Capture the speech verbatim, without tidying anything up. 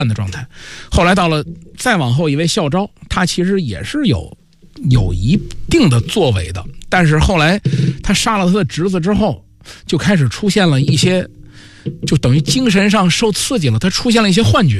的状态。后来到了再往后一位孝昭，他其实也是有有一定的作为的，但是后来他杀了他的侄子之后，就开始出现了一些，就等于精神上受刺激了，他出现了一些幻觉。